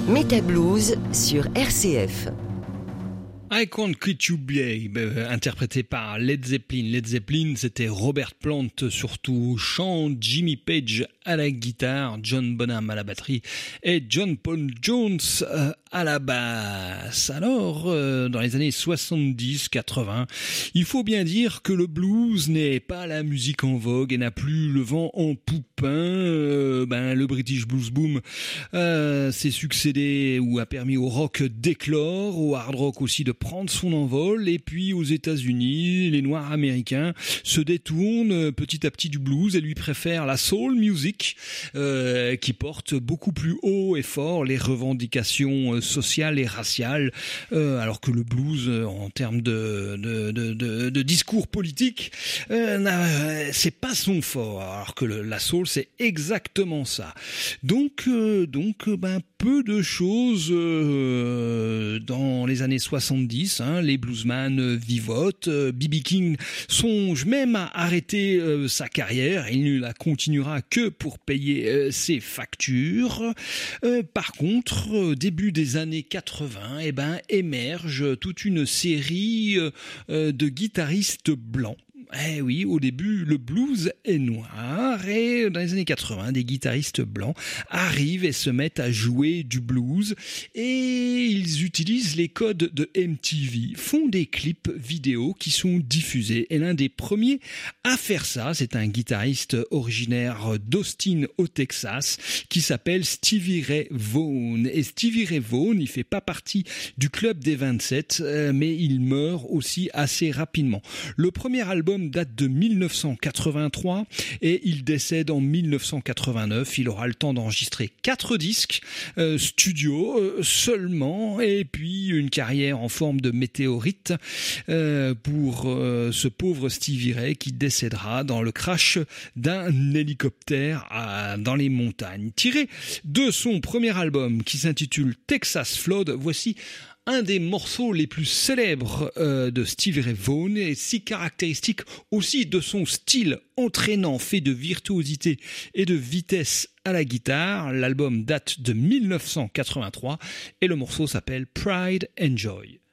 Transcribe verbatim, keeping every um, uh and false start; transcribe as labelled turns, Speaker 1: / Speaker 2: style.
Speaker 1: Métablues sur R C F.
Speaker 2: I Can't Quit You Babe, euh, interprété par Led Zeppelin. Led Zeppelin, c'était Robert Plant surtout au chant, Jimmy Page à la guitare, John Bonham à la batterie et John Paul Jones euh, à la basse. Alors, euh, dans les années soixante-dix quatre-vingts, il faut bien dire que le blues n'est pas la musique en vogue et n'a plus le vent en poupin. Euh, ben, le British Blues Boom euh, s'est succédé ou a permis au rock d'éclore, au hard rock aussi de prendre son envol, et puis aux États-Unis, les Noirs américains se détournent petit à petit du blues et lui préfèrent la soul music, euh, qui porte beaucoup plus haut et fort les revendications sociales et raciales, euh, alors que le blues, en termes de, de, de, de, de discours politique, euh, c'est pas son fort, alors que le, la soul, c'est exactement ça. Donc, euh, donc, ben, peu de choses euh, dans les années soixante-dix, hein, les bluesman vivotent, euh, B B King songe même à arrêter euh, sa carrière, il ne la continuera que pour payer euh, ses factures. Euh, par contre, au début des années quatre-vingts, eh ben, émerge toute une série euh, de guitaristes blancs. Eh oui, au début, le blues est noir et dans les années quatre-vingts, des guitaristes blancs arrivent et se mettent à jouer du blues et ils utilisent les codes de M T V, font des clips vidéo qui sont diffusés. Et l'un des premiers à faire ça, c'est un guitariste originaire d'Austin au Texas qui s'appelle Stevie Ray Vaughan. Et Stevie Ray Vaughan, il fait pas partie du club des vingt-sept, mais il meurt aussi assez rapidement. Le premier album date de dix-neuf cent quatre-vingt-trois et il décède en dix-neuf cent quatre-vingt-neuf. Il aura le temps d'enregistrer quatre disques euh, studio euh, seulement, et puis une carrière en forme de météorite euh, pour euh, ce pauvre Stevie Ray qui décédera dans le crash d'un hélicoptère à, dans les montagnes. Tiré de son premier album qui s'intitule Texas Flood, voici un des morceaux les plus célèbres euh, de Stevie Ray Vaughan, et si caractéristique aussi de son style entraînant, fait de virtuosité et de vitesse à la guitare. L'album date de dix-neuf cent quatre-vingt-trois et le morceau s'appelle Pride and Joy.